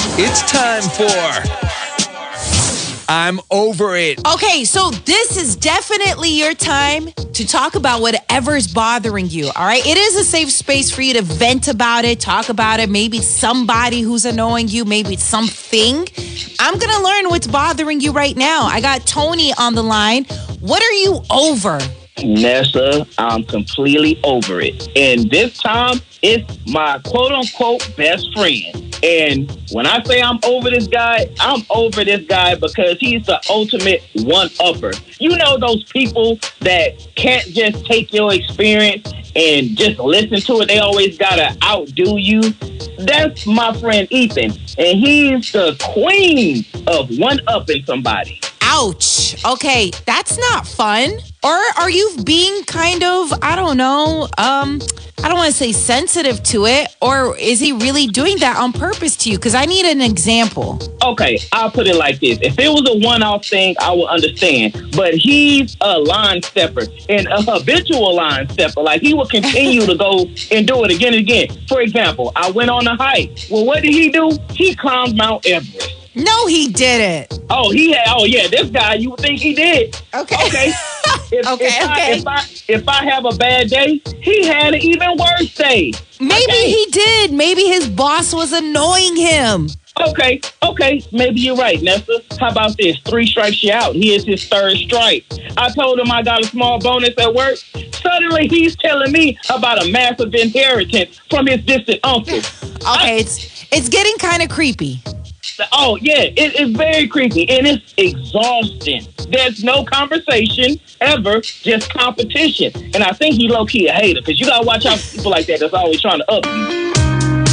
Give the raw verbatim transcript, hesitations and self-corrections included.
It's time for I'm Over It. Okay, so this is definitely your time to talk about whatever's bothering you, all right? It is a safe space for you to vent about it, talk about it. Maybe it's somebody who's annoying you. Maybe it's something. I'm going to learn what's bothering you right now. I got Tony on the line. What are you over? Nessa, I'm completely over it. And this time, it's my quote-unquote best friend. And when I say I'm over this guy, I'm over this guy because he's the ultimate one-upper. You know those people that can't just take your experience and just listen to it. They always got to outdo you. That's my friend Ethan. And he's the queen of one-upping somebody. Ouch. Okay, that's not fun. Or are you being kind of, I don't know, um, I don't want to say sensitive to it, or is he really doing that on purpose to you? Because I need an example. Okay, I'll put it like this. If it was a one-off thing, I would understand. But he's a line stepper, and a habitual line stepper. Like, he will continue to go and do it again and again. For example, I went on a hike. Well, what did he do? He climbed Mount Everest. No, he didn't. Oh, he had. Oh, yeah, this guy, you would think he did. Okay. Okay. If, okay, if I, okay. If I, if I have a bad day, he had an even worse day. Maybe okay? he did. Maybe his boss was annoying him. Okay, okay, maybe you're right, Nessa. How about this? Three strikes you out. Here's his third strike. I told him I got a small bonus at work. Suddenly, he's telling me about a massive inheritance from his distant uncle. Okay, I, it's it's getting kind of creepy. Oh, yeah, it, it's very creepy, and it's exhausting. There's no conversation ever, just competition. And I think he low-key a hater, because you got to watch out for people like that that's always trying to up you.